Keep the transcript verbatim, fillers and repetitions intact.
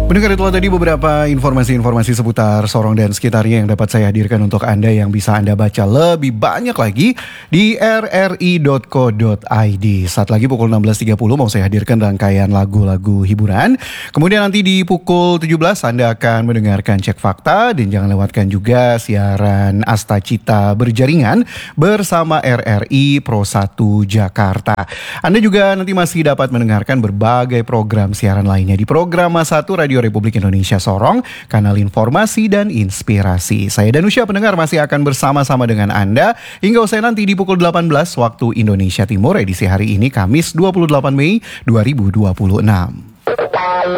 Pendengar, itulah tadi beberapa informasi-informasi seputar Sorong dan sekitarnya yang dapat saya hadirkan untuk Anda, yang bisa Anda baca lebih banyak lagi di r r i dot co dot i d. Saat lagi pukul enam belas tiga puluh mau saya hadirkan rangkaian lagu-lagu hiburan. Kemudian nanti di pukul tujuh belas Anda akan mendengarkan Cek Fakta, dan jangan lewatkan juga siaran Asta Cita Berjaringan bersama R R I Pro satu Jakarta. Anda juga nanti masih dapat mendengarkan berbagai program siaran lainnya di Programa satu Radio Republik Indonesia Sorong, kanal informasi dan inspirasi. Saya Danusya, pendengar, masih akan bersama-sama dengan Anda hingga usai nanti di pukul delapan belas waktu Indonesia Timur, edisi hari ini Kamis dua puluh delapan Mei dua ribu dua puluh enam.